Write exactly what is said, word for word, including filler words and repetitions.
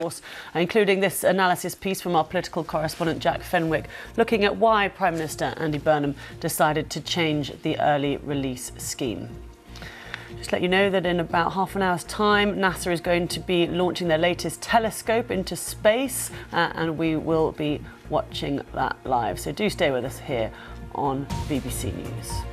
including this analysis piece from our political correspondent Jack Fenwick, looking at why Prime Minister Andy Burnham decided to change the early release scheme. Just let you know that in about half an hour's time, NASA is going to be launching their latest telescope into space, uh, and we will be watching that live. So do stay with us here on B B C News.